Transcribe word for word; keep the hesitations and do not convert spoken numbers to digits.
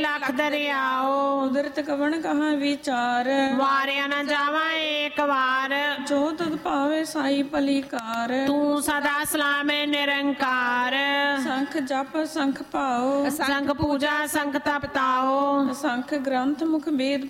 लख दरियाओ। उदरत कवन कहाँ विचार, वारिया न जावा एक बार। जो तुध पावे साई पलीकार, तू सदा सलामे निरंकार। संख जप संख पाओ, संख पूजा संख तपताओ। संख ग्रंथ मुख वेद